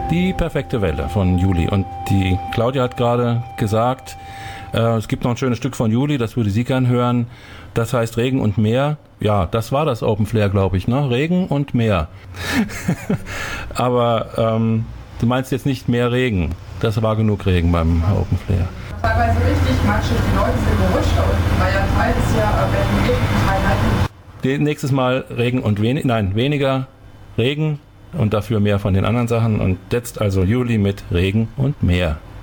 Die perfekte Welle von Juli. Und die Claudia hat gerade gesagt, es gibt noch ein schönes Stück von Juli, das würde sie gern hören. Das heißt Regen und Meer. Ja, das war das Open Flair, glaube ich, ne? Regen und Meer. Aber du meinst jetzt nicht mehr Regen. Das war genug Regen beim Open Flair. Teilweise richtig matschig, die Leute sind gerutscht da unten, weil ja Teil ist ja Berlin und Teil halt nicht. Nächstes Mal Regen und weniger Regen und dafür mehr von den anderen Sachen. Und jetzt also Juli mit Regen und Meer.